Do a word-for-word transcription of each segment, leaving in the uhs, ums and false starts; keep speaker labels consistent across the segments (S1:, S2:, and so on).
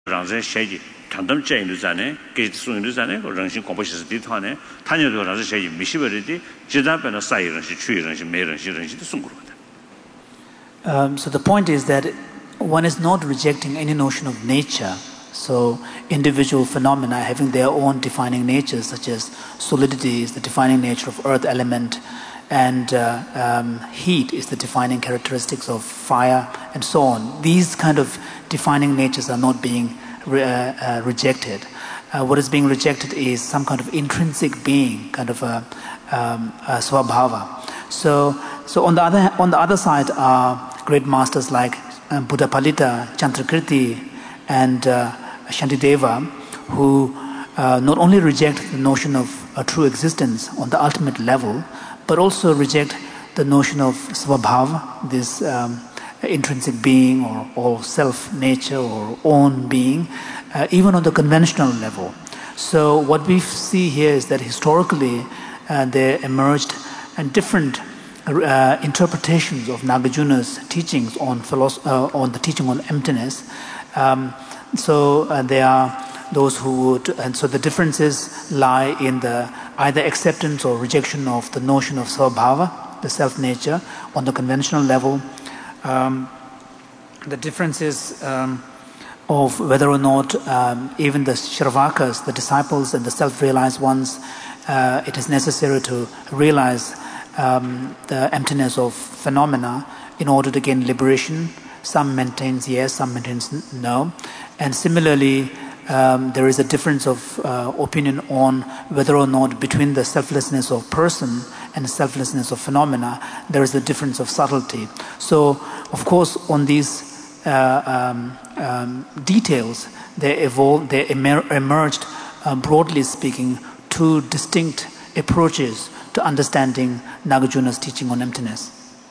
S1: ranze sheji tandam che indu zane ke su indu zane rangshin kompo shi di thane tanya do ranze sheji mishibari di jidan pe na sai rangshi chui rangshi me rangshi rangshi de sunguru.
S2: Um so the point is that one is not rejecting any notion of nature. So individual phenomena having their own defining natures, such as solidity is the defining nature of earth element, and uh, um, heat is the defining characteristics of fire, and so on. These kind of defining natures are not being re- uh, uh, rejected. Uh, what is being rejected is some kind of intrinsic being, kind of a, um, a swabhava. So, so on the other on the other side are great masters like um, Buddha Palita, Chandrakirti, and uh, Shantideva, who uh, not only reject the notion of a true existence on the ultimate level, but also reject the notion of svabhava, this um, intrinsic being or, or self-nature or own being, uh, even on the conventional level. So what we see here is that historically uh, there emerged and different uh, interpretations of Nagarjuna's teachings on, philosophy, uh, on the teaching on emptiness. Um, so uh, there are those who would, and so the differences lie in the either acceptance or rejection of the notion of svabhava, the self-nature, on the conventional level. Um, the differences um, of whether or not um, even the Shravakas, the disciples and the self-realized ones, uh, it is necessary to realize um, the emptiness of phenomena in order to gain liberation. Some maintains yes, some maintains no. And similarly, Um, there is a difference of uh, opinion on whether or not between the selflessness of person and the selflessness of phenomena, there is a difference of subtlety. So, of course, on these uh, um, um, details, they evolved, they emer- emerged, uh, broadly speaking, two distinct approaches to understanding Nagarjuna's teaching on emptiness.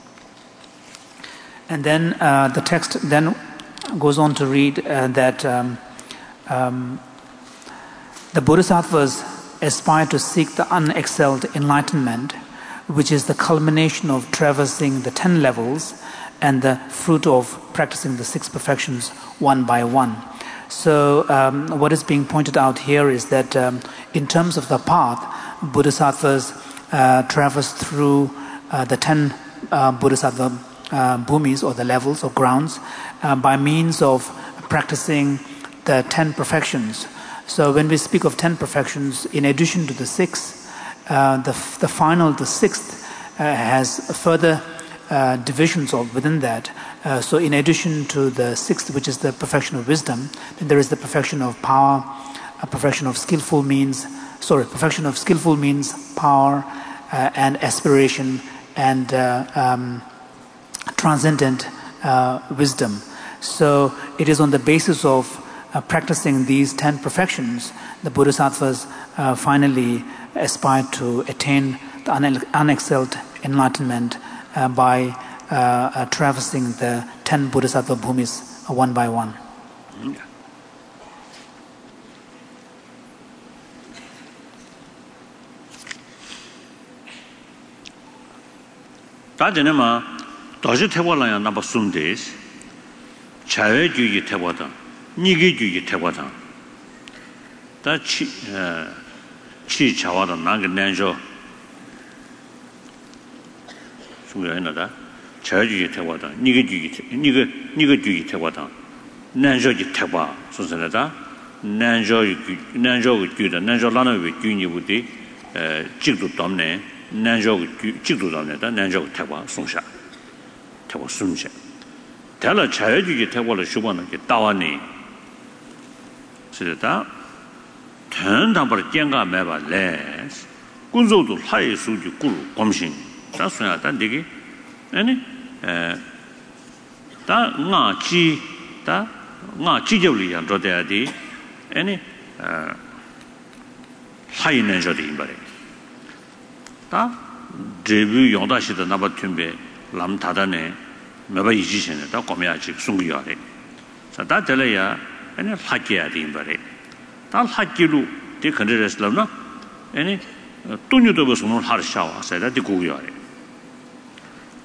S2: And then uh, the text then goes on to read uh, that um, Um, the Bodhisattvas aspire to seek the unexcelled enlightenment, which is the culmination of traversing the ten levels and the fruit of practicing the six perfections one by one. So um, what is being pointed out here is that um, in terms of the path, Bodhisattvas uh, traverse through uh, the ten uh, Bodhisattva uh, bhumis, or the levels or grounds, uh, by means of practicing the ten perfections. So when we speak of ten perfections, in addition to the six, uh, the the final, the sixth, uh, has further uh, divisions of within that. Uh, so in addition to the sixth, which is the perfection of wisdom, then there is the perfection of power, a perfection of skillful means. Sorry, perfection of skillful means, power, uh, and aspiration, and uh, um, transcendent uh, wisdom. So it is on the basis of Uh, practicing these ten perfections, the Bodhisattvas uh, finally aspire to attain the une- unexcelled enlightenment uh, by uh, uh, traversing the ten Bodhisattva bhumis uh, one by one.
S1: 다제네마 도지 태고라야 나바 숨데스 자외주의 태고다 니게주의 태고다 다치 치 자와다 나게 난조 중요하다 자외주의 태고다 니게주의 니게 니게주의 태고다 난조지 태고 소선하다 난조 난조 주다 난조 라나의 주니부디 에 직도 담네 난조 직도 담네다 난조 태고 송샤 태고 숨샤 달라 자외주의 태고를 수반은 게 따와니 그래다 전담벌 쟁가 매발래 군소도 하이 수지 꿀 검신 자수야다 되게 아니 에다 나지 다 나지적이 안 줘야지 아니 에 하이는 저리 말이 다 데뷔 용다시도 나바 튠베 람 다다네 매바 이지신에 다 qome야지 숨기야래 자다 될래야 아니 하기야 림바래 다 하기로 데 컨드레스라나 아니 돈유도 버스는 하르샤와 세다 디고야래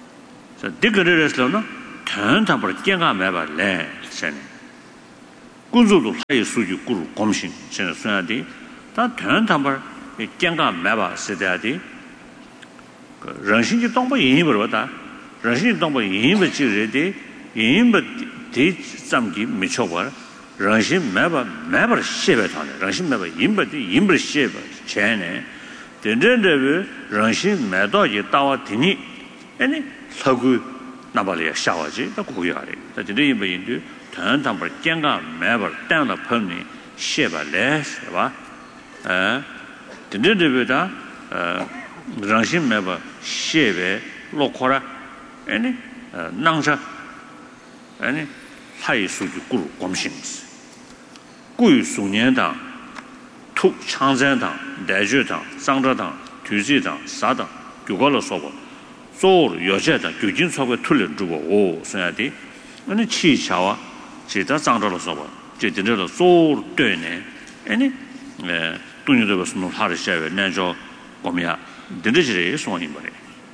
S1: 자 디그레스라나 탄탄버 깽가 매발래 sen 군주도 하이 수주 구루 검신 전에 써야지 다 되는 담을 갱가 매바 세대야지 그人心지 동부 인입을 보다人心 동부 인입을 지르되 인입을 대 잠기 미쳐버人心 매바 매바 쉐베 타네人心 매바 인벌 인벌 쉐베 전에 된된데人心 매도지 따와 되니 아니 서구 나발이야 샤워지 또 그거 하래 근데 이 뭐인데 단 담을 갱가 매버 땅다 펀니 쉐바래 봐 에 된된데보다 어人心 매버 쉐베 로코라 아니 낭자 아니 하이 수주 구루 검신스 구유 수년당 투 창전당 대주당 상저당 뒤지당 사당 교과로 써보 소를 여자다 교진 속에 틀려 주고 오 써야지 아니 치샤와 제다 상저로 써보 제대로 소를 되네 아니 에 돈이도 무슨 하를 셔야 내줘 보면 되듯이 손이 머리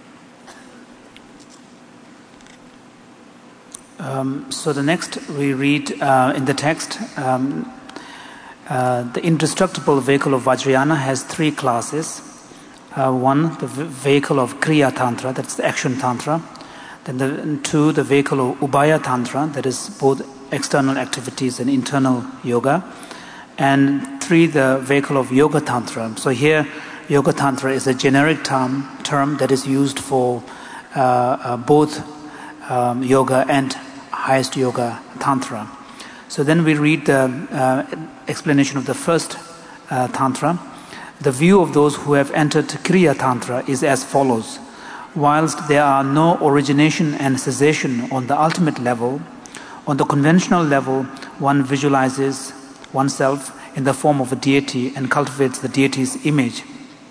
S2: Um, so the next we read uh, in the text, um, uh, the indestructible vehicle of Vajrayana has three classes. Uh, one, the v- vehicle of Kriya Tantra, that's the action Tantra. Then the, two, the vehicle of Ubaya Tantra, that is both external activities and internal yoga. And three, the vehicle of Yoga Tantra. So here, Yoga Tantra is a generic term, term that is used for uh, uh, both um, yoga and highest yoga tantra. So then we read the uh, explanation of the first uh, tantra. The view of those who have entered Kriya Tantra is as follows. Whilst there are no origination and cessation on the ultimate level, on the conventional level, one visualizes oneself in the form of a deity and cultivates the deity's image.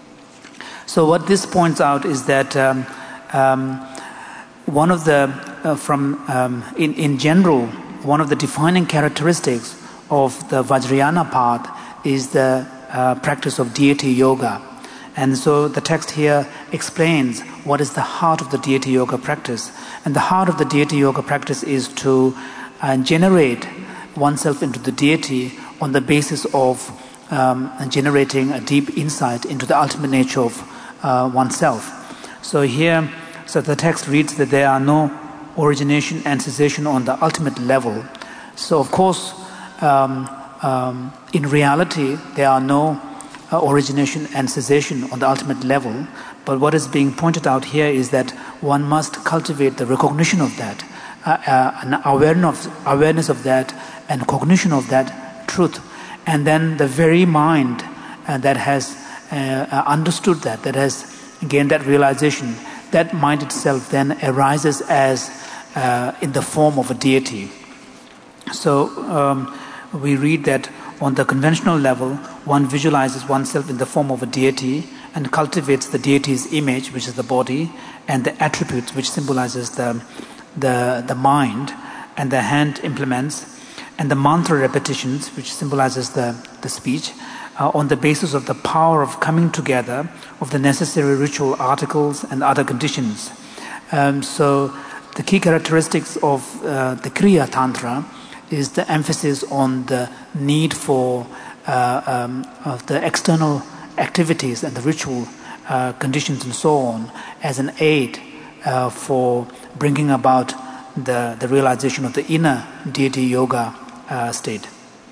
S2: So what this points out is that um, um, one of the, uh, from um, in, in general, one of the defining characteristics of the Vajrayana path is the uh, practice of deity yoga. And so the text here explains what is the heart of the deity yoga practice. And the heart of the deity yoga practice is to uh, generate oneself into the deity on the basis of um, generating a deep insight into the ultimate nature of uh, oneself. So here, so the text reads that there are no origination and cessation on the ultimate level. So of course, um, um, in reality, there are no uh, origination and cessation on the ultimate level. But what is being pointed out here is that one must cultivate the recognition of that, uh, uh, an awareness of, awareness of that, and cognition of that truth. And then the very mind uh, that has uh, understood that, that has gained that realization, that mind itself then arises as uh, in the form of a deity. So um, we read that on the conventional level, one visualizes oneself in the form of a deity and cultivates the deity's image, which is the body, and the attributes, which symbolizes the the, the mind, and the hand implements, and the mantra repetitions, which symbolizes the, the speech, uh, on the basis of the power of coming together of the necessary ritual articles and other conditions. Um, so the key characteristics of uh, the Kriya Tantra is the emphasis on the need for uh, um, of the external activities and the ritual uh, conditions and so on as an aid uh, for bringing about the, the realization of the inner deity yoga uh, state.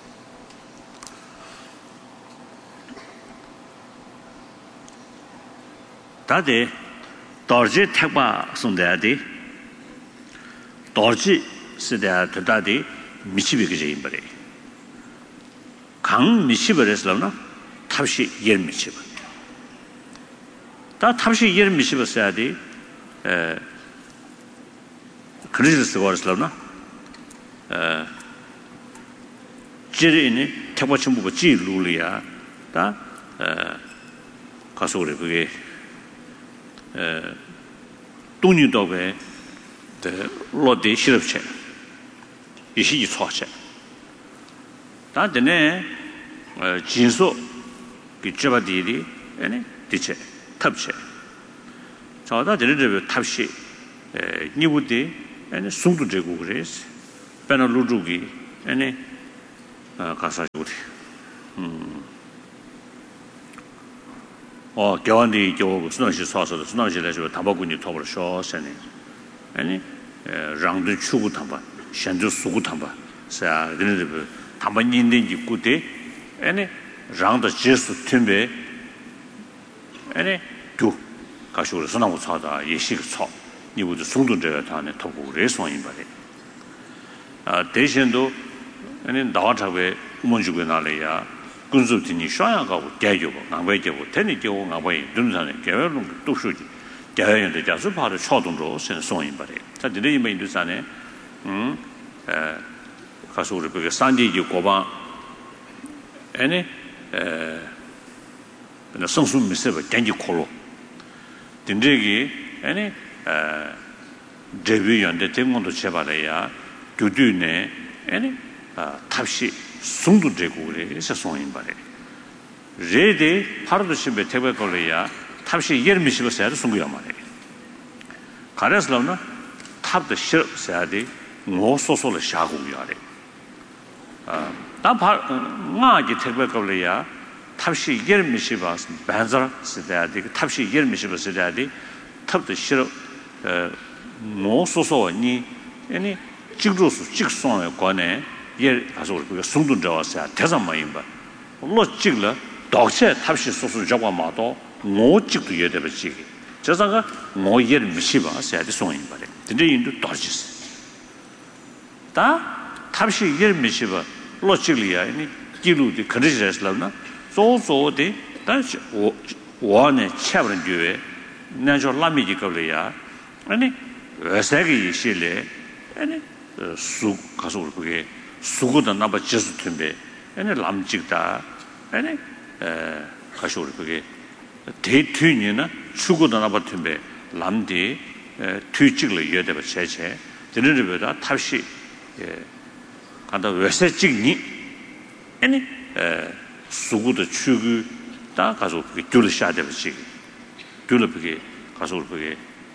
S1: 다들 dorji 택바 손대야지 dorji 시대야 되다디 미치비게 임버리 강 미치버렸으나 탑시 열 미치버 다 탑시 열 미치버서야지 에 그리스 쓰고르slaw나 에 지리니 택바침부고 지루리야 다 에 가서래 그게 에 돈이도베 데 로데 시럽체 이시 초체 다데네 어 진소 기쩌바디리 아니 디체 탑체 저다 데르데 탑시 에 니부디 아니 숭두제고 그래스 페나루주기 아니 가사주리. 음. 어, 겨한디 교 수능시 사서도 수능시에서 담바군이 톱을 쇼세네. 아니, 랑드 추구 담바, 현주 수구 담바. 자, 근데 담바인데 있고대 아니, 랑드 제수 팀베 아니, 두 가시로 수능고 차다 예식 차. 이부도 송동제가 다네 톱고 레송인 바래. 아, 대신도 아니 나와자베 문주고 나래야 군수팀이 샤야가고 개교고 남배교고 테니교고 남배 눈산에 개별로 독수지 개연의 자수 바로 초동으로 선송인 바래. 자, 근데 이 메인도산에 음, 에 가서 우리 그 산지지 고방 아니 에 그 성수 미세버 genji 콜로 딘데기 아니 에 데뷔연데 대문도 제발해야 교두네 아니 탑시 숨도 되고 그래 세송인 바래. 레데 하루도 심베 태베 걸려야 탑시 예르미시고 세야도 숨고야 말해. 가래서는 탑도 싫어야지 뭐 소소를 샤고야 돼. 아, 나바가지 태베 걸려야 탑시 예르미시바 반자 세야지 탑시 예르미시바 세야지 탑도 싫어 뭐 소소니 아니 직조수 직송에 관해 예 가서 우리가 숨도 잡았어야 대상만인 봐. 물론 찍了 독세 탑시 소수 잡아 마도 뭐 찍도 예대버지. 저자가 뭐 예를 미시바 세야지 송인 바래. 근데 인도 떨어졌어. 다 탑시 예를 미시바 로직리아 아니 기루디 그리스라스라나 소소데 다시 원에 차버는 뒤에 나저 라미지 걸려야 아니 왜세기 실례 아니 수 가서 그게 수고도 나바 제수 팀베 아니 람직다 아니 에 가서 그게 대퇴니나 수고도 나바 팀베 람디 뒤직을 여대버 제체 드르르보다 탑시 예 간다 왜세직니 아니 에 수고도 추구 다 가서 그게 줄을 셔야 되지 줄을 그게 가서 그게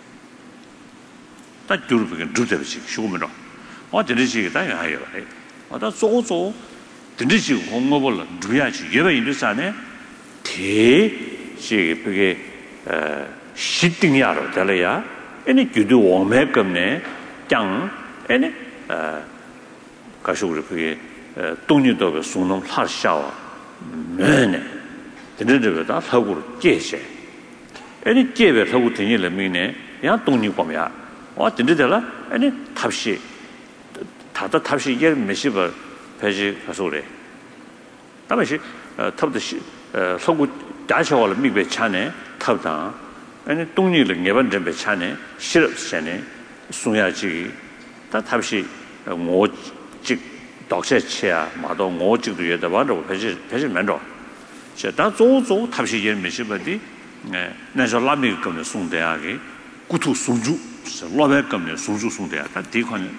S1: 딱 줄을 그게 줄되지 쉬고면은 어 드르지다 해요 어다 소소 드르지 공모벌 누야지 예배 인도산에 대시 그게 어 시딩이야로 달려야 아니 주도 오메금네 짱 아니 어 가서 그게 동료도 송농 하샤와 네네 드르르다 하고 계셔 아니 제베 하고 되니를 미네 야 동료 보면 어 드르들라 아니 탑시 다다 탑시 예 메시버 배지 가서 그래 다시 탑도 어 서구 다셔올 미베 차네 탑다 아니 동리를 네번 전배 차네 실업세네 송야지 다 탑시 오직 독세체야 마도 오직도 여다 봐도 배지 배지 만도 제가 조조 탑시 예 메시버디 네 나저 라미 거는 송대하게 구투 송주 로베 거는 송주 송대야 다 디콘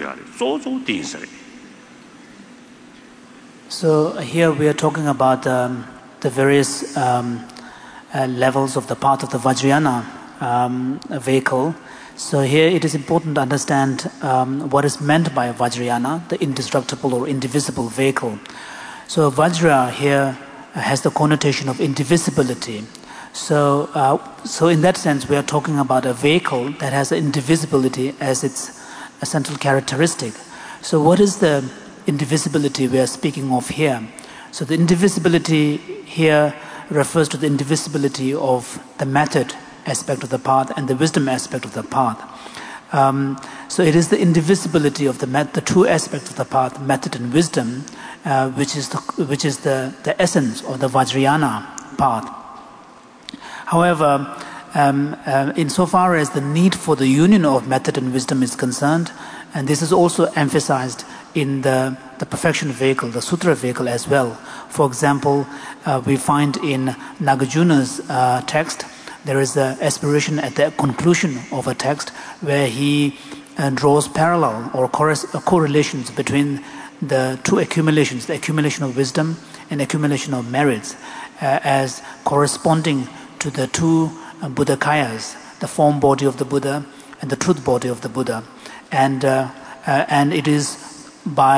S2: So here we are talking about um, the various um, uh, levels of the path of the Vajrayana um, vehicle. So here it is important to understand um, what is meant by Vajrayana, the indestructible or indivisible vehicle. So Vajra here has the connotation of indivisibility. So, uh, so in that sense, we are talking about a vehicle that has indivisibility as its a central characteristic. So what is the indivisibility we are speaking of here? So the indivisibility here refers to the indivisibility of the method aspect of the path and the wisdom aspect of the path. Um, so it is the indivisibility of the met- the two aspects of the path, method and wisdom, uh, which is the which is the, the essence of the Vajrayana path. However, Um, uh, insofar as the need for the union of method and wisdom is concerned, and this is also emphasized in the, the perfection vehicle, the sutra vehicle as well. For example, uh, we find in Nagarjuna's uh, text, there is an aspiration at the conclusion of a text where he uh, draws parallel or chorus, uh, correlations between the two accumulations, the accumulation of wisdom and accumulation of merits, uh, as corresponding to the two Buddhakayas, the form body of the Buddha and the truth body of the Buddha. And, uh, uh, and it is by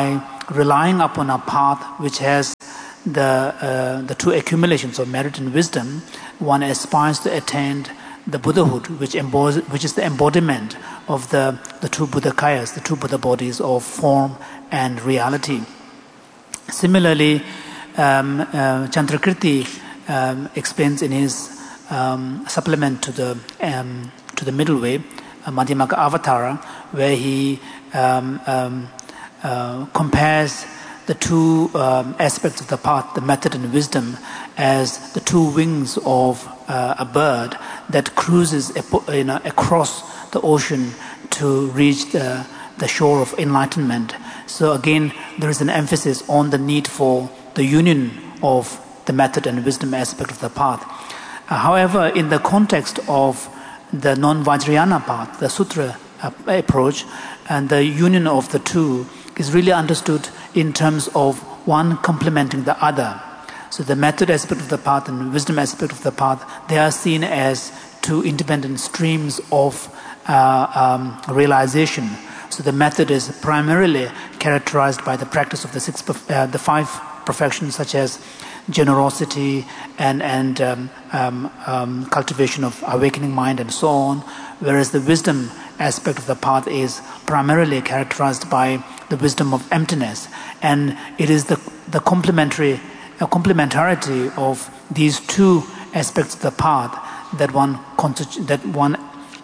S2: relying upon a path which has the, uh, the two accumulations of merit and wisdom, one aspires to attain the Buddhahood, which, embodies, which is the embodiment of the, the two Buddhakayas, the two Buddha bodies of form and reality. Similarly, um, uh, Chandrakirti um, explains in his um, supplement to the, um, to the middle way, uh, Madhyamaka Avatara, where he um, um, uh, compares the two um, aspects of the path, the method and wisdom, as the two wings of uh, a bird that cruises you know, across the ocean to reach the, the shore of enlightenment. So again, there is an emphasis on the need for the union of the method and wisdom aspect of the path. Uh, however, in the context of the non-Vajrayana path, the sutra uh, approach, and the union of the two is really understood in terms of one complementing the other. So the method aspect of the path and wisdom aspect of the path, they are seen as two independent streams of uh, um, realization. So the method is primarily characterized by the practice of the six, uh, the five perfections, such as generosity and and um, um, um, cultivation of awakening mind and so on. Whereas the wisdom aspect of the path is primarily characterized by the wisdom of emptiness, and it is the the complementary uh, complementarity of these two aspects of the path that one constitu- that one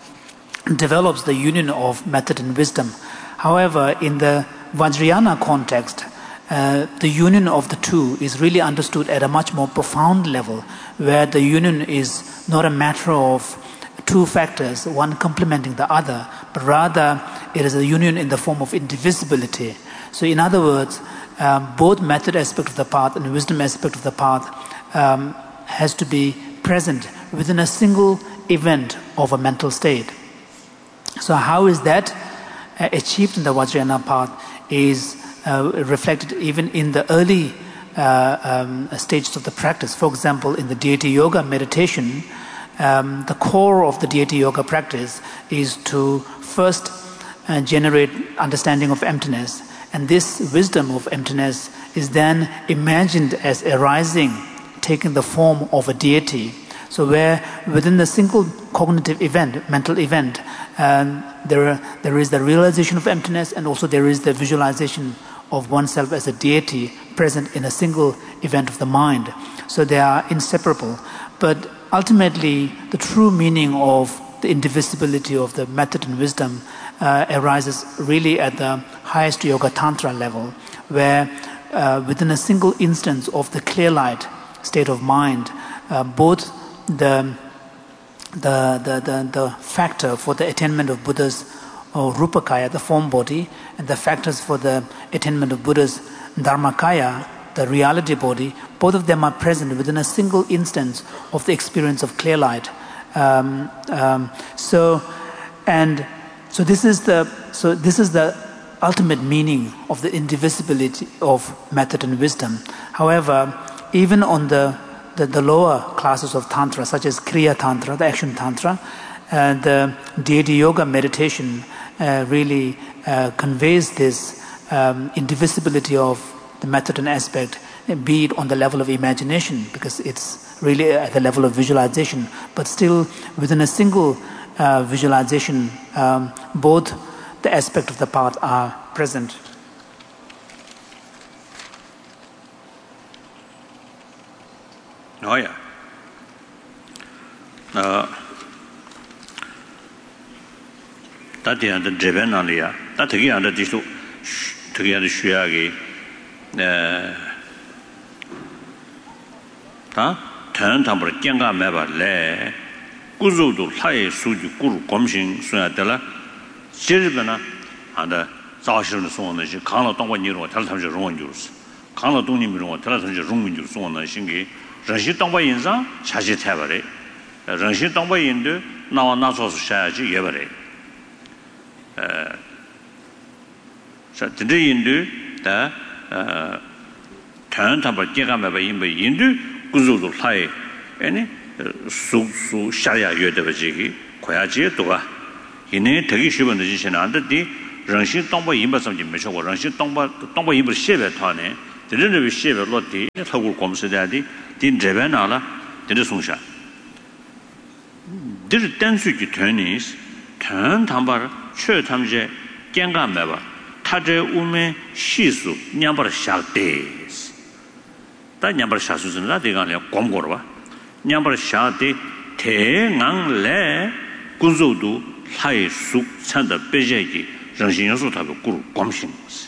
S2: develops the union of method and wisdom. However, in the Vajrayana context, uh, the union of the two is really understood at a much more profound level, where the union is not a matter of two factors, one complementing the other, but rather it is a union in the form of indivisibility. So in other words, um, both method aspect of the path and wisdom aspect of the path um, has to be present within a single event of a mental state. So how is that uh, achieved in the Vajrayana path is uh, reflected even in the early uh, um, stages of the practice. For example, in the deity yoga meditation, um, the core of the deity yoga practice is to first uh, generate understanding of emptiness, and this wisdom of emptiness is then imagined as arising, taking the form of a deity. So where within the single cognitive event, mental event, um, there, are, there is the realization of emptiness, and also there is the visualization of oneself as a deity present in a single event of the mind. So they are inseparable. But ultimately, the true meaning of the indivisibility of the method and wisdom uh, arises really at the highest yoga tantra level, where uh, within a single instance of the clear light state of mind, uh, both The, the the the the factor for the attainment of Buddha's uh, Rupakaya, the form body, and the factors for the attainment of Buddha's Dharmakaya, the reality body, both of them are present within a single instance of the experience of clear light. Um, um, so, and so this is the so this is the ultimate meaning of the indivisibility of method and wisdom. However, even on the The, the lower classes of Tantra, such as Kriya Tantra, the action Tantra, uh, the deity yoga meditation uh, really uh, conveys this um, indivisibility of the method and aspect, be it on the level of imagination, because it's really at the level of visualization, but still within a single uh, visualization, um, both the aspect of the path are present.
S1: Oh yeah. Uh, that is the driven on the that again the dish together shuagi. Uh, ta turn tamper kenga meba le kuzu do hai suju kuru komshin suya dela jiribana and the zawshirun so na ji kala tongwa niro tal tam ji rong jus kala tongni mi rong tal tam ji rong jus so na shingi rāngshī tāṅpa yīnsāṅ chāshī thāyā rē, rāngshī tāṅpa yīndu nāwa nāsōsu shāyā chī yé rē. Tindā yīndu tā tāṅ tāṅpa jīgā mē bā yīmbā yīndu guzū tu thāyā sū sū shāyā yé tā bā chī kī khuayā chī yé tūgā. Yīnī tā kī shūpa nā chī shī nā tā tī 人心当不赢不什么没说过，人心当不当不赢不写呗他呢，这人这写呗落地，透过公司的的，din这边哪了，这是松下。这是单数据团呢，团他们确他们这健康没吧，他这我们系数两百下的，但两百下数是哪地方来广过了吧？两百下的太阳来工作度还数产的别些的人性因素，它个股光性是。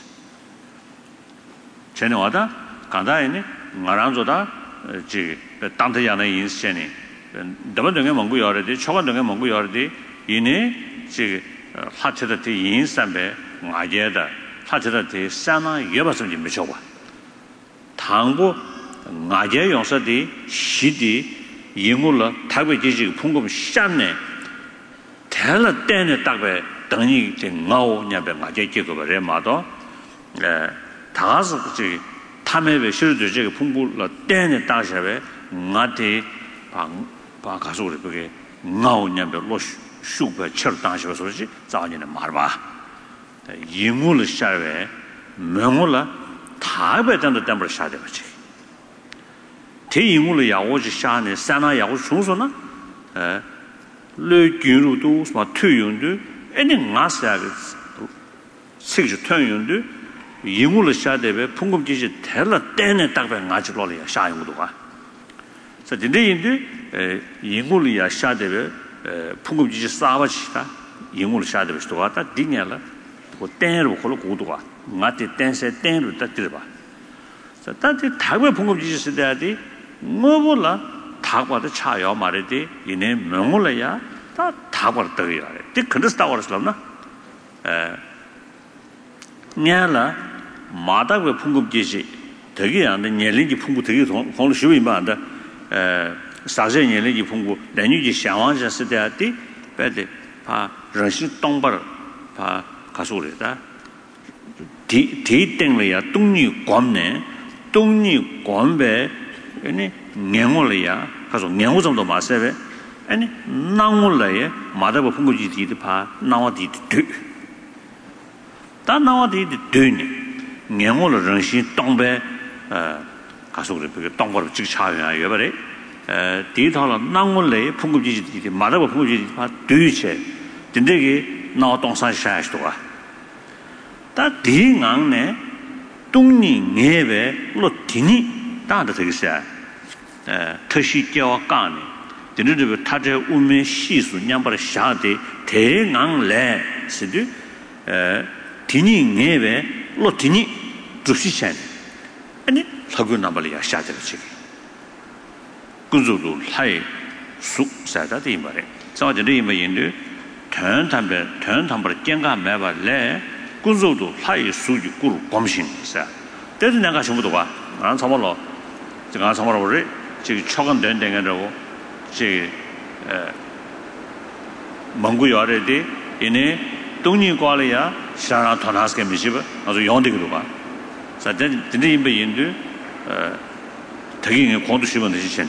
S1: 前年话的，刚才呢，我让做的呃，这个当天样的因素呢。那么等个蒙古要的，超过等个蒙古要的，因为这个呃，他觉得的因三百外界的，他觉得的相当于把什么没效果。倘若外界用说的西的，因为了台北这个通过山呢，台了单的大概等于这熬那边外界结果把人骂到，呃，他是这他们为修的这个通过了单的大下来，我的把。把卡说的不给熬那边落手不吃了当时说是早年的马吧，因为了下来，没有了，台北等的等不了下的不去。这因为了呀，我就下呢，三那呀，我从说呢，呃，来进入都什么推用的，哎，你俺是那个，这个推用的，因为了下的呗，通过这些台了单呢，大概俺就落了呀，下用的话。在这里呢，呃，英国里啊，下的个呃，通过这些沙巴去的，英国里下的个多啊，但今年了，我单路或者过多啊，我得单些单路得对吧？但是台湾通过这些时代的，我不了，台湾的茶叶买的的，因为没我了呀，他台湾得呀，这肯定是台湾的什么呢？呃，年了，马达个通过这些，这个样的年龄就通过这个从从了学文班的。呃，三十年来就通过男女的向往者时代的，别的把人性当不了，把他说的的，提提定了呀，东女光呢，东女光呗，呢，年我了呀，他说年我怎么都马塞呗，哎呢，那我来呀，马达不通过去提的怕，那我提的对，但那我提的对呢，年我了人性当呗，呃。他说的这个当过了这个茶园啊，有不嘞？呃，第一套了，那我来碰过这些地的，马上我碰过这些把对起来，真的个那当上下许多啊。但第一行呢，东年外外落地呢，当然这个是啊，呃，特许教讲呢，真的这个他在我们习俗两把它下的太阳来是的，呃，地年外外落地呢，就是先，哎呢。他跟那么里啊下这个去，工作都太熟，实在的一么嘞，早就这一么人的，团他们团他们的健康没法来，工作都太熟就过了光明是啊，但是两个全部都啊，俺差不多，这个俺差不多我这这个超干等等个这个，这个呃，蒙古要的的，因为东年过了呀，想让团哪是个没事吧，那就用这个的吧，实在真的一么人的。呃，되게 공도 쉬면 되시네.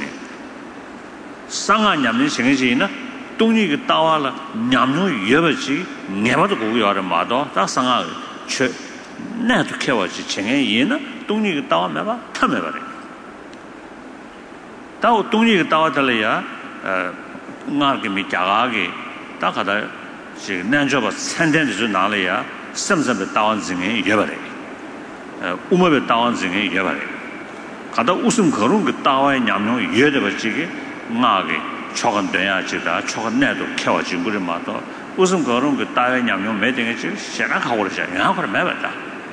S1: 상하 냠는 생기지나 동이 그 따와라 냠는 여버지 내봐도 고기 와라 마도 다 상하 최 나도 캐와지 쟁에 얘나 동이 그 따와 매봐 타매 버려. 다 동이 그 따와달래야 어 나게 미자가게 다 가다 지금 난저버 산된데 좀 나래야 섬섬에 따온 중에 여버려. 어 우모에 따온 중에 여버려. 가다 웃음 거론 그 따와의 냠용 이해돼 버지게 나게 초간 돼야 지다 초간 내도 캐와진 거를 마도 웃음 거론 그 따와의 냠용 매등에 지금 시작하고 그러죠. 양하고 매봤다.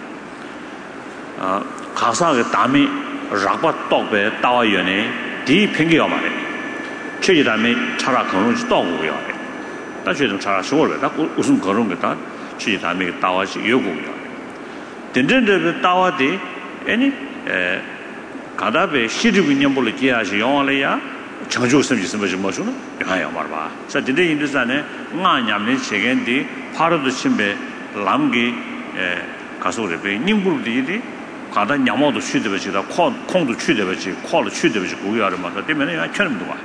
S1: 어 가사의 담이 락바 떡배 따와 연에 뒤 팽개가 말해. 최지 담이 차라 거론 떡고요. 다시 좀 차라 쇼를 다 웃음 거론 거다. 최지 담이 따와지 요고요. 된전들 따와디 아니 에 가다베 시리브 년볼을 기하시 영원래야 정조 섬지 섬지 뭐죠? 가야 말봐. 자, 근데 인도산에 나냠는 세겐디 파르도 침배 람기 에 가서레베 님불디디 가다 냠모도 취되버지다 콩 콩도 취되버지 콩도 취되버지 고야를 말다 때문에 야 처럼도 와.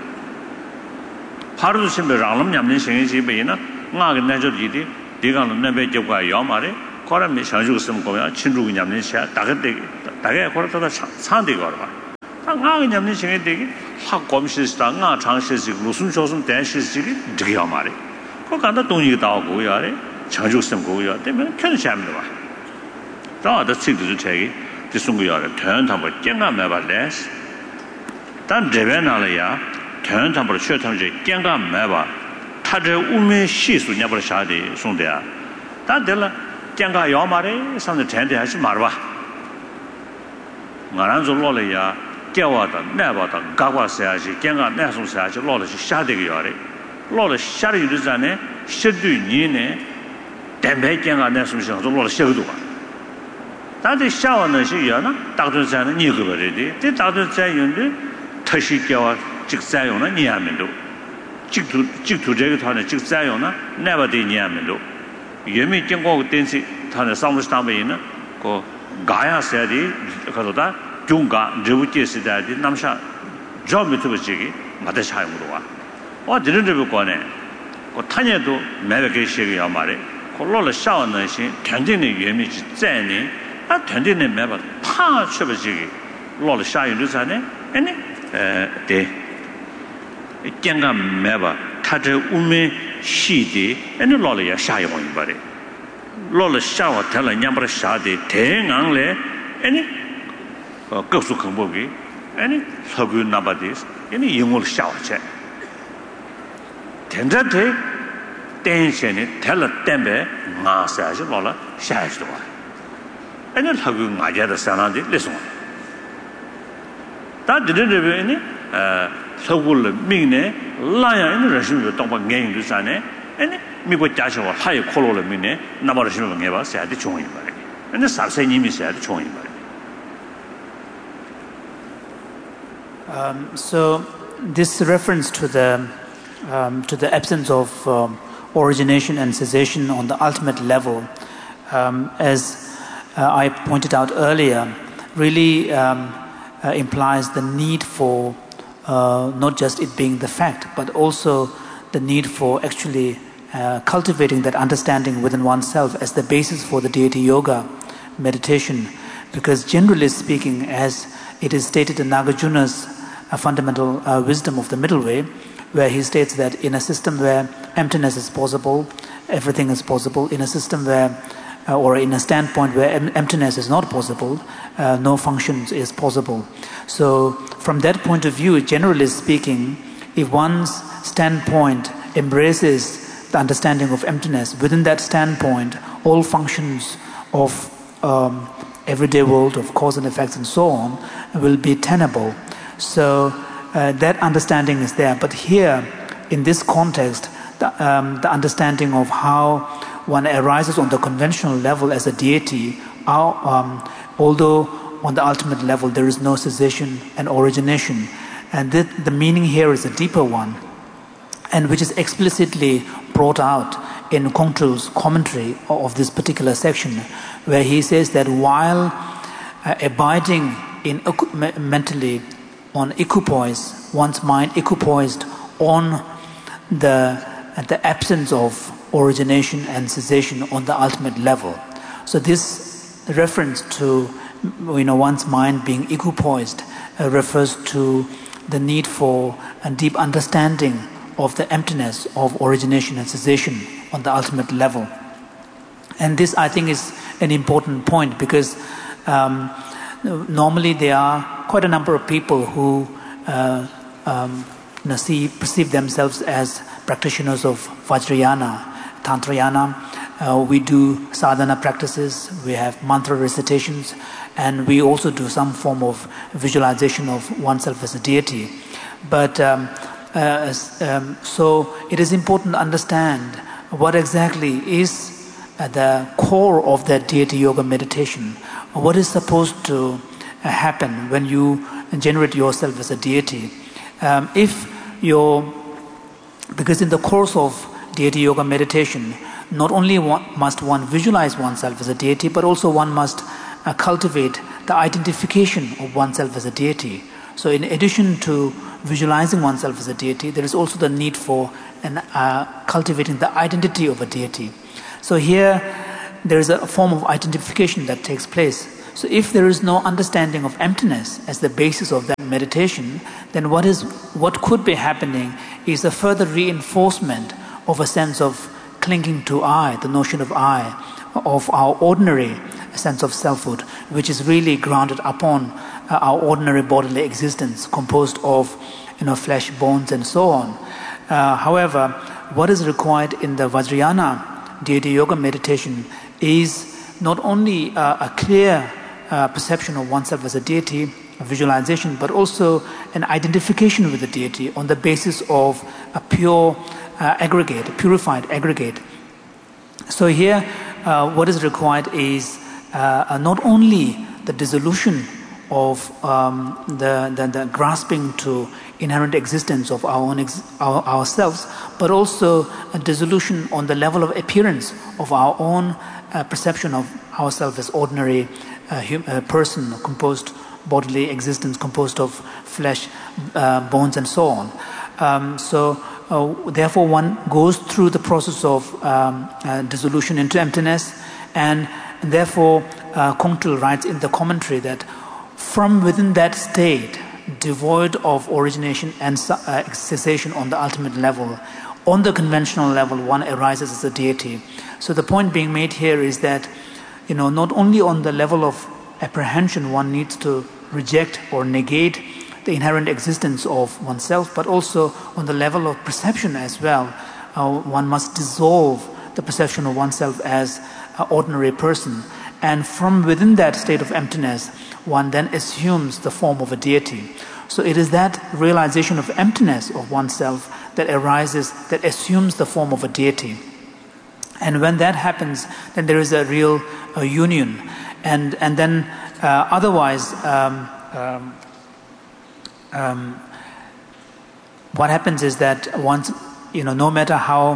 S1: 파르도 침배 람 냠는 세겐지 베이나 나가 내저디디 네가 내배 접과 요 말에 거라미 상주 쓰면 거야 친구 냠는 샤 다게 다게 거라다 상대 거라 가 냠는 생에 되게 확 검시스다 나 장시스 무슨 조선 대시스 되게 말이 그 간다 동이 나오고 야래 상주 쓰면 거야 때문에 큰 샤면 봐 다다 책도 책이 지송 거야 대한 한번 깽가 매발래 단 제변나려야 대한 한번 쉬어 탐지 깽가 매봐 타저 우면 시수 냐버 샤데 송대야 다들 깽가 요 말에 상대 전대 하지 말아 나랑 zor로려야 깨와다 내봐다 가과서야지 깽가 내송서야지 로르지 샤데게 요래 로르 샤르 유르자네 셔두니네 담배 깽가 내송서 로르 셔두가 다들 샤워는 시야나 다들자는 니거버리디 તે 다들자윤데 터시께와 직자용은 니하면도 직투 직투这个团的직자용은 내버디 니하면도 예미 경고 된시团的상무스 담배는 그 가야서야디 그러다 중가 저부지스다디 남샤 저부지기 맞아 사용으로 와. 어 들은데 거네. 그 타녀도 매게 시기야 말에. 콜로를 샤워는 시 전진의 예미지 자네. 아 전진의 매바 파 쳐버지기. 로를 샤용도 자네. 아니 에 네. 깽가 매바 타저 우메 시디 아니 로를 샤용이 말에. 로를 샤워 텔라 냠버 샤디 대강래 아니 어 급수 공복이 아니 서구 나바디스 아니 영어를 샤워체 된자대 댄션이 텔라 땜베 마사지 로라 샤이스도 와 아니 서구 맞아다 사나디 레송 다 드르르베니 어 서구를 미네 라야 있는 러시아도 동방 갱도 사네 아니 미고 자셔와 하이 콜로를 미네 나바를 심으면 해봐 사야지 좋은 거 말이야 근데 사세님이 사야지 좋은 거 말이야.
S2: Um, so this reference to the um, to the absence of um, origination and cessation on the ultimate level, um, as uh, I pointed out earlier, really um, uh, implies the need for uh, not just it being the fact, but also the need for actually uh, cultivating that understanding within oneself as the basis for the deity yoga meditation. Because generally speaking, as it is stated in Nagarjuna's a fundamental uh, wisdom of the middle way, where he states that in a system where emptiness is possible, everything is possible. In a system where, uh, or in a standpoint where em- emptiness is not possible, uh, no functions is possible. So from that point of view, generally speaking, if one's standpoint embraces the understanding of emptiness, within that standpoint, all functions of um, everyday world, of cause and effects and so on, will be tenable. So uh, that understanding is there. But here, in this context, the, um, the understanding of how one arises on the conventional level as a deity, how, um, although on the ultimate level there is no cessation and origination, and th- the meaning here is a deeper one, and which is explicitly brought out in Kongtru's commentary of this particular section, where he says that while uh, abiding in uh, mentally on equipoise, one's mind equipoised on the the absence of origination and cessation on the ultimate level. So this reference to you know one's mind being equipoised uh, refers to the need for a deep understanding of the emptiness of origination and cessation on the ultimate level. And this, I think, is an important point, because um, normally there are quite a number of people who uh, um, you know, see, perceive themselves as practitioners of Vajrayana, Tantrayana. Uh, we do sadhana practices, we have mantra recitations, and we also do some form of visualization of oneself as a deity. But um, uh, um, so it is important to understand what exactly is uh, the core of that deity yoga meditation. What is supposed to uh, happen when you generate yourself as a deity? Um, if you're, because in the course of deity yoga meditation, not only one, must one visualize oneself as a deity, but also one must uh, cultivate the identification of oneself as a deity. So in addition to visualizing oneself as a deity, there is also the need for an, uh, cultivating the identity of a deity. So here, there is a form of identification that takes place. So if there is no understanding of emptiness as the basis of that meditation, then what is what could be happening is a further reinforcement of a sense of clinging to I, the notion of I, of our ordinary sense of selfhood, which is really grounded upon uh, our ordinary bodily existence, composed of, you know, flesh, bones, and so on. Uh, however, what is required in the Vajrayana deity yoga meditation is not only uh, a clear uh, perception of oneself as a deity, a visualization, but also an identification with the deity on the basis of a pure uh, aggregate, a purified aggregate. So here, uh, what is required is uh, not only the dissolution of um, the, the, the grasping to inherent existence of our own ex- our, ourselves, but also a dissolution on the level of appearance of our own uh, perception of ourselves as ordinary uh, hum- uh, person, composed bodily existence, composed of flesh, uh, bones, and so on. Um, so, uh, therefore, one goes through the process of um, uh, dissolution into emptiness, and, and therefore, uh, Kongtrul writes in the commentary that from within that state, devoid of origination and uh, cessation on the ultimate level, on the conventional level, one arises as a deity. So the point being made here is that, you know, not only on the level of apprehension one needs to reject or negate the inherent existence of oneself, but also on the level of perception as well. Uh, one must dissolve the perception of oneself as an ordinary person. And from within that state of emptiness, one then assumes the form of a deity. So it is that realization of emptiness of oneself that arises, that assumes the form of a deity. And when that happens, then there is a real uh, union. And and then uh, otherwise, um, um, um, what happens is that once, you know, no matter how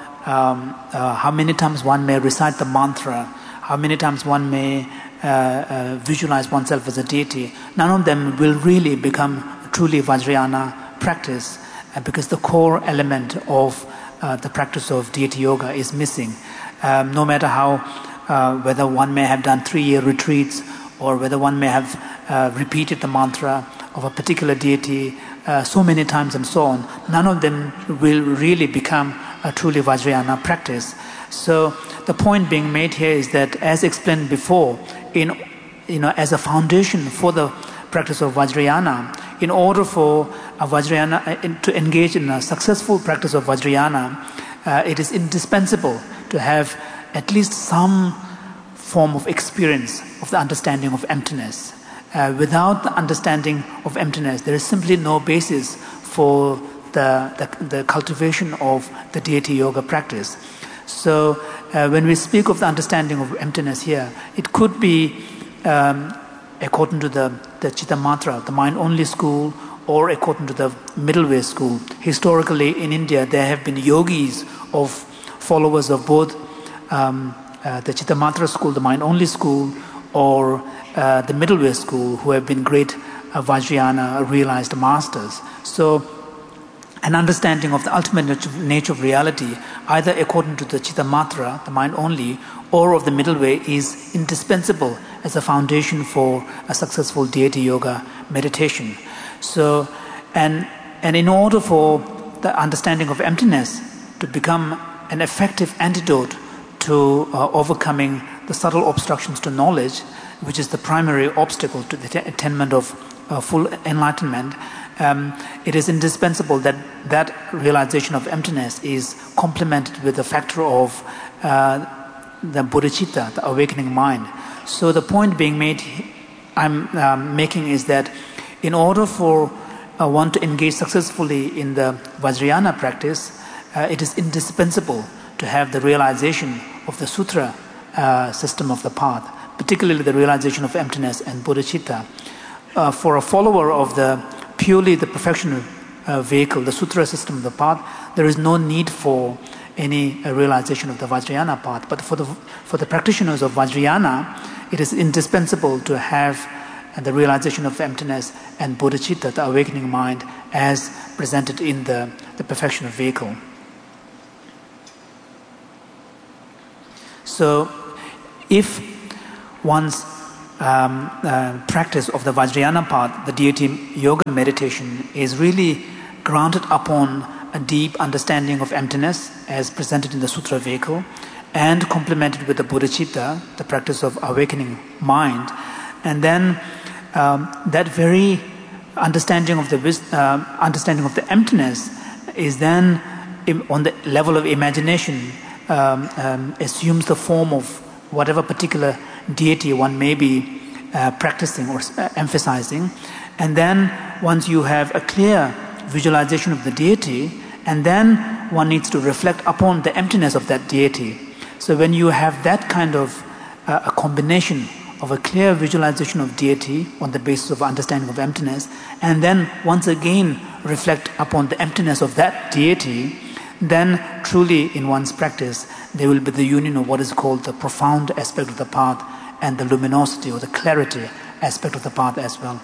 S2: um, uh, how many times one may recite the mantra, how many times one may uh, uh, visualize oneself as a deity, none of them will really become truly Vajrayana practice, uh, because the core element of uh, the practice of deity yoga is missing. Um, no matter how, uh, whether one may have done three-year retreats, or whether one may have uh, repeated the mantra of a particular deity uh, so many times and so on, none of them will really become a truly Vajrayana practice. So the point being made here is that, as explained before, in you know, as a foundation for the practice of Vajrayana, in order for a Vajrayana to engage in a successful practice of Vajrayana, uh, it is indispensable to have at least some form of experience of the understanding of emptiness. Uh, without the understanding of emptiness, there is simply no basis for the, the, the cultivation of the deity yoga practice. So uh, when we speak of the understanding of emptiness here, it could be um, according to the, the Chitta Mantra, the mind-only school, or according to the middle way school. Historically in India, there have been yogis of followers of both um, uh, the Chitta Mantra school, the mind-only school, or uh, the middle way school, who have been great uh, Vajrayana realized masters. So an understanding of the ultimate nature of reality, either according to the Chitta Mantra, the mind only, or of the middle way, is indispensable as a foundation for a successful deity yoga meditation. So, and and in order for the understanding of emptiness to become an effective antidote to uh, overcoming the subtle obstructions to knowledge, which is the primary obstacle to the attainment of uh, full enlightenment, Um, it is indispensable that that realization of emptiness is complemented with the factor of uh, the bodhicitta, the awakening mind. So the point being made, I'm um, making is that in order for uh, one to engage successfully in the Vajrayana practice, uh, it is indispensable to have the realization of the sutra uh, system of the path, particularly the realization of emptiness and bodhicitta. Uh, for a follower of the purely the perfection uh, vehicle, the sutra system of the path, there is no need for any uh, realization of the Vajrayana path. But for the for the practitioners of Vajrayana, it is indispensable to have uh, the realization of emptiness and bodhicitta, the awakening mind, as presented in the, the perfection of vehicle. So, If one's um, uh, practice of the Vajrayana path, the deity yoga meditation, is really grounded upon a deep understanding of emptiness as presented in the Sutra vehicle, and complemented with the bodhicitta, the practice of awakening mind, and then um, that very understanding of the uh, understanding of the emptiness is then im- on the level of imagination um, um, assumes the form of whatever particular deity one may be uh, practicing or uh, emphasizing, and then once you have a clear visualization of the deity, and then one needs to reflect upon the emptiness of that deity. So when you have that kind of uh, a combination of a clear visualization of deity on the basis of understanding of emptiness, and then once again reflect upon the emptiness of that deity, then truly in one's practice there will be the union of what is called the profound aspect of the path and the luminosity or the clarity aspect of the path as well.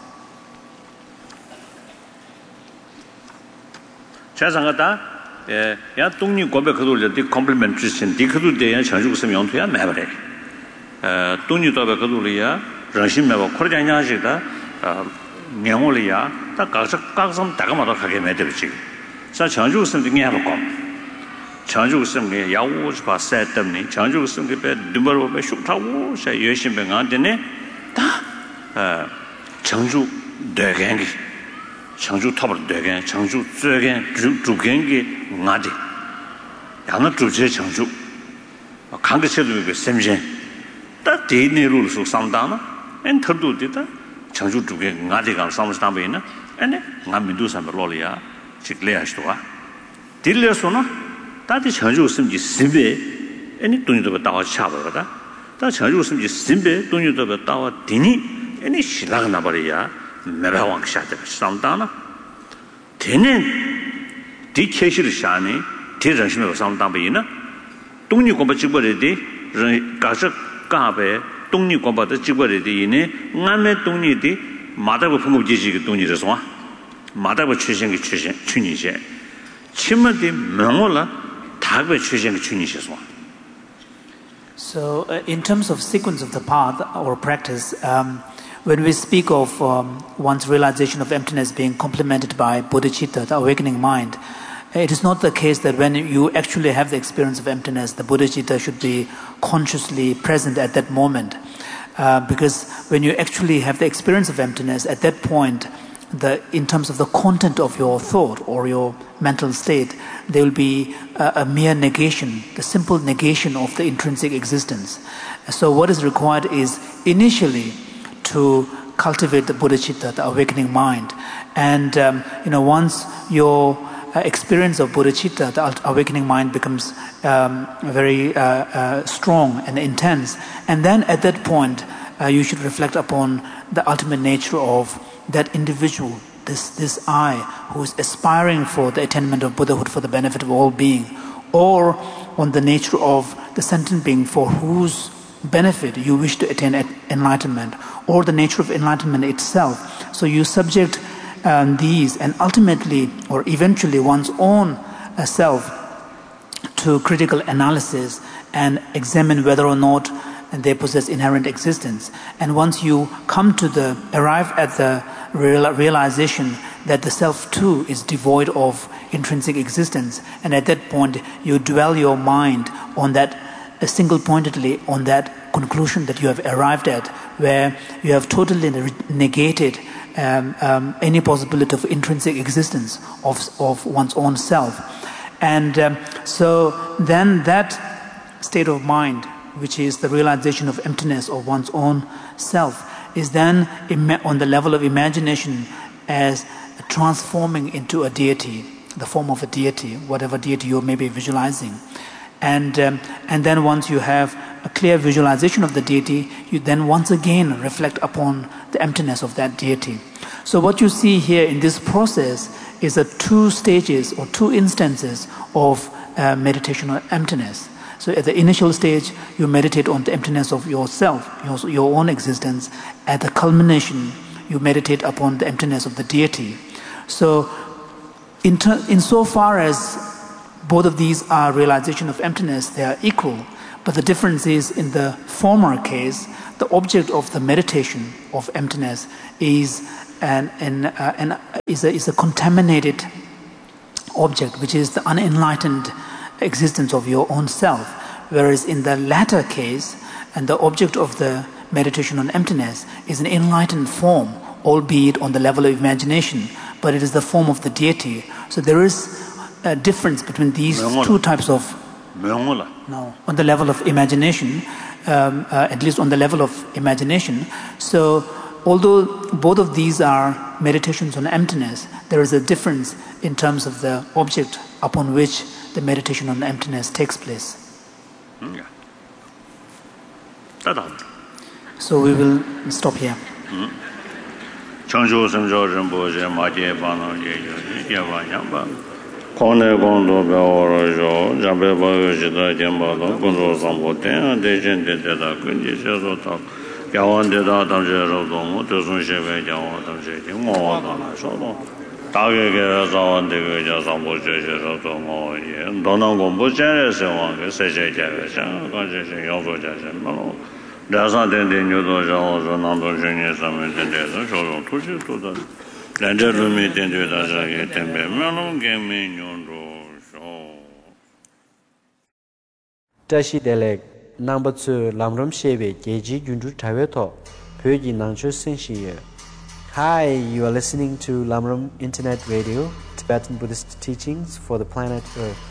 S1: 예, 야 동니 고백 그돌 때 컴플리먼트 주신 디크도 대야 전주 좀 용토야 매버래. 어 동니 도백 그돌이야 정신 매버 코르장ኛ시다 어 명월이야 다 가서 각성 다가마도 하게 매들지. 자 전주 좀 등에 해 볼까. 전주 좀게 야우스 바세 때문에 전주 좀게 배 누버로 배 슈타고 세 열심히 안되네. 다어 전주 대경기 청주 탑을 되게 청주 쪽에 주gen기 나디 양은 주제 청주 강대체도 그 셈제 다 대내로 속 상담아 엔터도 되다 청주 쪽에 나디가 상담이나 아니 남민도 삼로리아 직례하시도가 딜려서나 다디 청주 심지 심베 아니 돈이도 다와 차버거다 다 청주 심지 심베 돈이도 다와 디니 아니 신랑 나버리야 매바왕 샤데 상담나 되는 디케시를 샤네 대전심에 상담이나 동리 공부 직벌에디 가서 가베 동리 공부도 직벌에디네 남의 동리디 마다고 풍부지지기 동리라서 마다고 출신기 출신 춘이제 침마디 명월라 다베 출신기 춘이셔서.
S2: So uh, in terms of sequence of the path or practice, um, when we speak of um, one's realization of emptiness being complemented by bodhicitta, the awakening mind, it is not the case that when you actually have the experience of emptiness, the bodhicitta should be consciously present at that moment. Uh, because when you actually have the experience of emptiness, at that point, the, in terms of the content of your thought or your mental state, there will be a, a mere negation, the simple negation of the intrinsic existence. So what is required is initially to cultivate the bodhicitta, the awakening mind. And, um, you know, once your uh, experience of bodhicitta, the awakening mind, becomes um, very uh, uh, strong and intense, and then at that point, uh, you should reflect upon the ultimate nature of that individual, this, this I, who is aspiring for the attainment of Buddhahood for the benefit of all being, or on the nature of the sentient being for whose benefit you wish to attain enlightenment, or the nature of enlightenment itself. So you subject um, these and ultimately or eventually one's own uh, self to critical analysis and examine whether or not they possess inherent existence. And once you come to the, arrive at the real, realization that the self too is devoid of intrinsic existence, and at that point you dwell your mind on that Uh, single-pointedly on that conclusion that you have arrived at, where you have totally negated um, um, any possibility of intrinsic existence of, of one's own self. And um, so then that state of mind, which is the realization of emptiness of one's own self, is then on the level of imagination as transforming into a deity, the form of a deity, whatever deity you may be visualizing. And um, and then once you have a clear visualization of the deity, you then once again reflect upon the emptiness of that deity. So what you see here in this process is a two stages or two instances of uh, meditation on emptiness. So at the initial stage, you meditate on the emptiness of yourself, your, your own existence. At the culmination, you meditate upon the emptiness of the deity. So in ter- insofar as both of these are realization of emptiness, they are equal. But the difference is in the former case, the object of the meditation of emptiness is an, an, uh, an is a, is a contaminated object, which is the unenlightened existence of your own self. Whereas in the latter case, and the object of the meditation on emptiness is an enlightened form, albeit on the level of imagination, but it is the form of the deity. So there is a difference between these two types of... No, on the level of imagination, um, uh, at least on the level of imagination. So although both of these are meditations on emptiness, there is a difference in terms of the object upon which the meditation on emptiness takes place.
S1: Yeah.
S2: So we will stop here.
S1: Changzhou Samzhou Rinpoche Maje Bano Yeva Yamba Kone Gondo Beoro Jo Jambe Bayo Shida Jembalo Gunzo Sambo Ten Dejen De Deda Kunji Shezo Tak Yawan Deda Tamje Rodomo Tuzun Sheve Yawan Tamje Mo Dana Shodo Tage Ge Zawan De Ge Sambo Sheje Rodomo Ye Dona Gombo Jere Sewan Ge Seje Jeve Shan Kanje Shen Yozo Jese Malo Dasa Den De Nyudo Jao Zo Nando Shenye Samen Den De Zo Shodo Tushi Tuda Lende Rumi Den De Da Shage Tembe Melo Gemi Nyondo Sho
S3: Tashi Delek Number two Lamram Shebe Geji Junju Taweto Pyoji Nangcho Senshiye. Hi, you are listening to Lamram Internet Radio, Tibetan Buddhist teachings for the planet Earth.